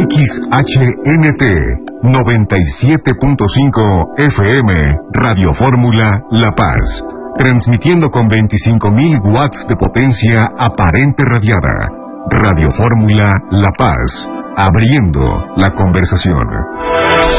XHNT 97.5 FM, Radio Fórmula La Paz, transmitiendo con 25.000 watts de potencia aparente radiada. Radio Fórmula La Paz, abriendo la conversación.